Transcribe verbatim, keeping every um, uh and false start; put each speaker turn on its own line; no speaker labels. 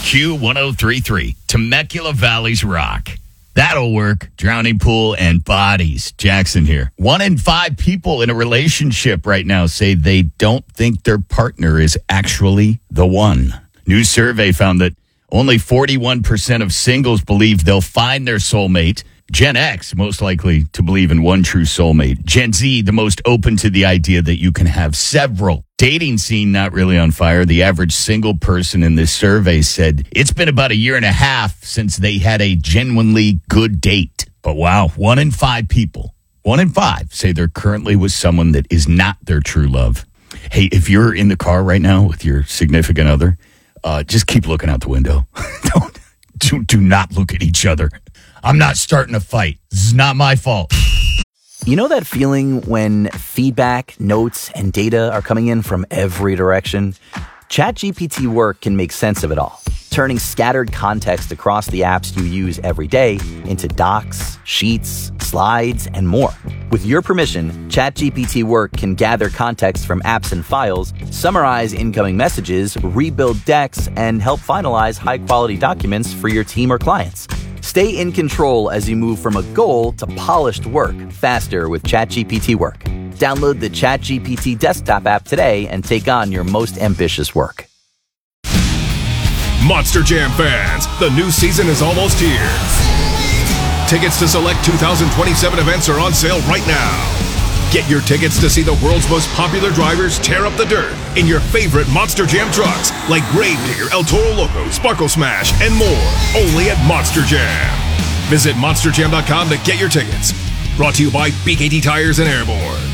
Q one oh three point three, Temecula Valley's Rock. That'll work. Drowning pool and bodies. Jackson here. One in five people in a relationship right now say they don't think their partner is actually the one. New survey found that only forty-one percent of singles believe they'll find their soulmate. Gen X, most likely to believe in one true soulmate. Gen Z, the most open to the idea that you can have several. Dating scene not really on fire. The average single person in this survey said it's been about a year and a half since they had a genuinely good date. But wow, one in five people, one in five say they're currently with someone that is not their true love. Hey, if you're in the car right now with your significant other, uh, just keep looking out the window. Don't, do, do not look at each other. I'm not starting a fight. This is not my fault.
You know that feeling when feedback, notes, and data are coming in from every direction? ChatGPT Work can make sense of it all, turning scattered context across the apps you use every day into docs, sheets, slides, and more. With your permission, ChatGPT Work can gather context from apps and files, summarize incoming messages, rebuild decks, and help finalize high-quality documents for your team or clients. Stay in control as you move from a goal to polished work faster with ChatGPT Work. Download the ChatGPT desktop app today and take on your most ambitious work.
Monster Jam fans, the new season is almost here. Tickets to select two thousand twenty-seven events are on sale right now. Get your tickets to see the world's most popular drivers tear up the dirt in your favorite Monster Jam trucks like Gravedigger, El Toro Loco, Sparkle Smash, and more. Only at Monster Jam. Visit monster jam dot com to get your tickets. Brought to you by B K T Tires and Airborne.